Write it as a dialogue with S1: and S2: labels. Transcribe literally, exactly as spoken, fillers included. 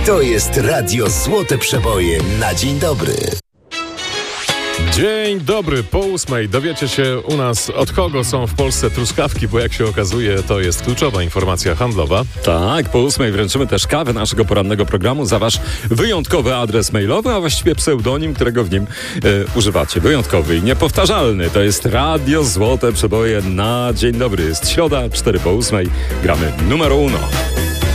S1: To jest Radio Złote Przeboje na dzień dobry.
S2: Dzień dobry, po ósmej dowiecie się u nas, od kogo są w Polsce truskawki, bo jak się okazuje, to jest kluczowa informacja handlowa.
S3: Tak, po ósmej wręczymy też kawę naszego porannego programu za wasz wyjątkowy adres mailowy, a właściwie pseudonim, którego w nim e, używacie. Wyjątkowy i niepowtarzalny. To jest Radio Złote Przeboje na dzień dobry. Jest środa, cztery po ósmej. Gramy numero uno.